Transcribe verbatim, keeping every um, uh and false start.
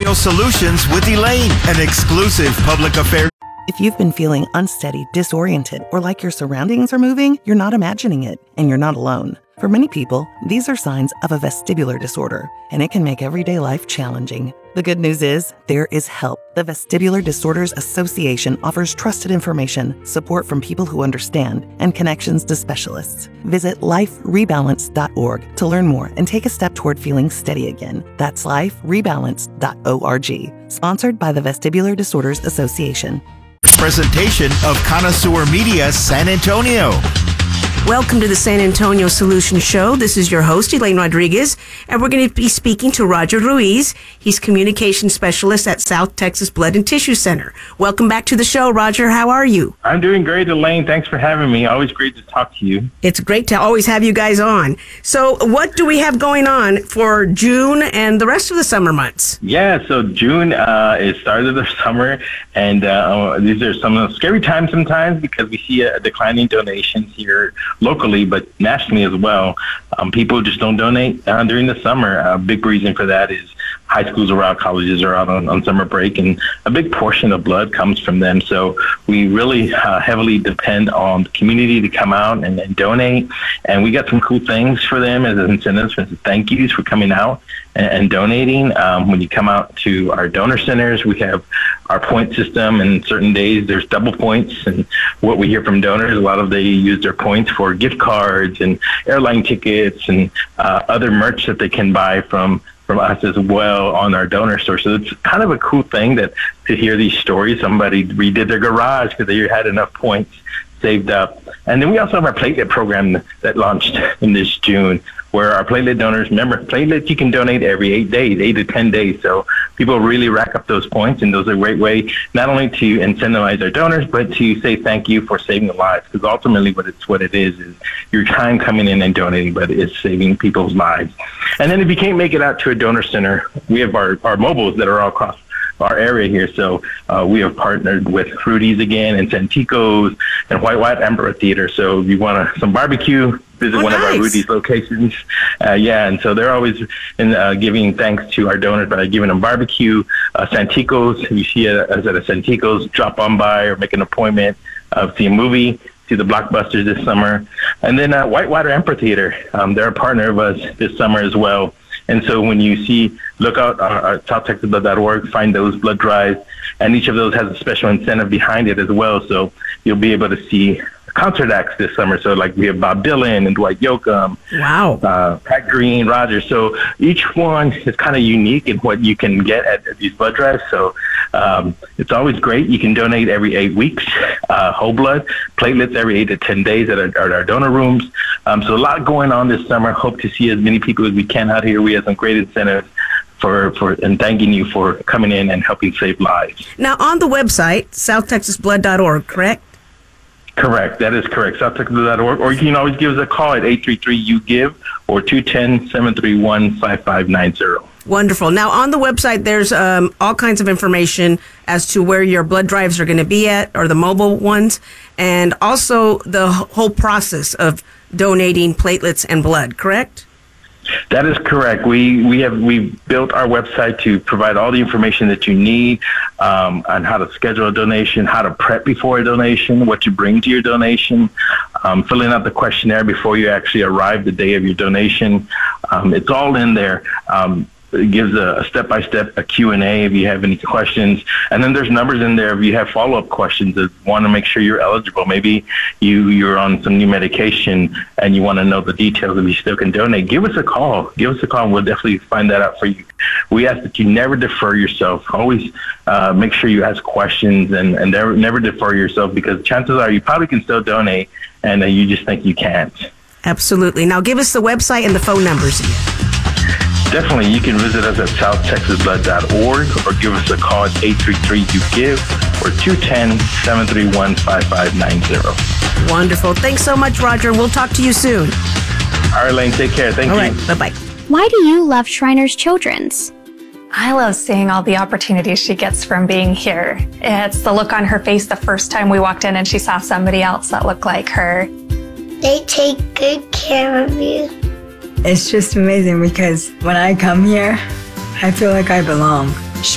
Solutions with Elaine, an exclusive public affairs. If you've been feeling unsteady, disoriented, or like your surroundings are moving, you're not imagining it, and you're not alone. For many people, these are signs of a vestibular disorder, and it can make everyday life challenging. The good news is, there is help. The Vestibular Disorders Association offers trusted information, support from people who understand, and connections to specialists. Visit life rebalance dot org to learn more and take a step toward feeling steady again. That's life rebalance dot org. Sponsored by the Vestibular Disorders Association. Presentation of Connoisseur Media San Antonio. Welcome to the San Antonio Solution Show. This is your host, Elaine Rodriguez, and we're going to be speaking to Roger Ruiz. He's Communication Specialist at South Texas Blood and Tissue Center. Welcome back to the show, Roger. How are you? I'm doing great, Elaine. Thanks for having me. Always great to talk to you. It's great to always have you guys on. So what do we have going on for June and the rest of the summer months? Yeah, so June uh, is start of the summer, and uh, these are some of the scary times sometimes because we see a declining donations here locally, but nationally as well. Um, people just don't donate uh, during the summer. A big reason for that is high schools are out, colleges are out on, on summer break, and a big portion of blood comes from them. So we really uh, heavily depend on the community to come out and, and donate. And we got some cool things for them as incentives, as thank yous for coming out and, and donating. Um, when you come out to our donor centers, we have our point system, and certain days there's double points. And what we hear from donors, a lot of they use their points for gift cards and airline tickets and uh, other merch that they can buy from from us as well on our donor store. So it's kind of a cool thing that to hear these stories. Somebody redid their garage because they had enough points saved up. And then we also have our platelet program that launched in this June, where our platelet donors, remember, platelets you can donate every eight days, eight to ten days. So people really rack up those points, and those are a great way not only to incentivize our donors, but to say thank you for saving lives. Because ultimately what it's what it is, is your time coming in and donating, but it's saving people's lives. And then if you can't make it out to a donor center, we have our, our mobiles that are all across our area here. So uh, we have partnered with Fruities again and Santikos and White White Amphitheater. So if you want a, some barbecue, visit oh, one nice. of our Rudy's locations. Uh, yeah, and so they're always in, uh, giving thanks to our donors by giving them barbecue. Uh, Santikos, if you see us at a Santikos, drop on by or make an appointment, uh, see a movie, see the blockbusters this summer. And then uh, Whitewater Amphitheater, um, they're a partner of us this summer as well. And so when you see, look out uh, at south texas blood dot org, find those blood drives, and each of those has a special incentive behind it as well. So you'll be able to see concert acts this summer. So like we have Bob Dylan and Dwight Yoakam. Wow. Uh, Pat Green, Rogers. So each one is kind of unique in what you can get at, at these blood drives. So um, it's always great. You can donate every eight weeks, uh, whole blood, platelets every eight to ten days at our, at our donor rooms. Um, so a lot going on this summer. Hope to see as many people as we can out here. We have some great incentives for, for and thanking you for coming in and helping save lives. Now on the website, south texas blood dot org, correct? Correct. That is correct. south texas blood dot org. Or you can always give us a call at eight three three U give or two one zero, seven three one, five five nine zero. Wonderful. Now, on the website, there's um, all kinds of information as to where your blood drives are going to be at, or the mobile ones, and also the whole process of donating platelets and blood, correct? That is correct. We we have we built our website to provide all the information that you need um, on how to schedule a donation, how to prep before a donation, what you bring to your donation, um, filling out the questionnaire before you actually arrive the day of your donation. Um, it's all in there. Um, It gives a, a step-by-step, a Q and A if you have any questions. And then there's numbers in there if you have follow-up questions that want to make sure you're eligible. Maybe you, you're on some new medication and you want to know the details if you still can donate. Give us a call. Give us a call and we'll definitely find that out for you. We ask that you never defer yourself. Always uh, make sure you ask questions and, and never, never defer yourself, because chances are you probably can still donate and uh, you just think you can't. Absolutely. Now give us the website and the phone numbers again. Definitely, you can visit us at south texas blood dot org or give us a call at eight three three U give or two one zero, seven three one, five five nine zero. Wonderful. Thanks so much, Roger. We'll talk to you soon. All right, Lane, take care. Thank all you. All right, bye-bye. Why do you love Shriners Children's? I love seeing all the opportunities she gets from being here. It's the look on her face the first time we walked in and she saw somebody else that looked like her. They take good care of you. It's just amazing because when I come here, I feel like I belong.